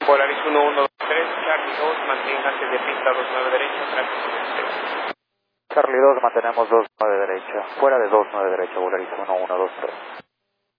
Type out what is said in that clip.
Polaris 1123, Charlie 2, manténgase de pista 29 derecha, tráfico de espera. Charlie 2, mantenemos 29 derecha, fuera de 29 derecha, Polaris 1123.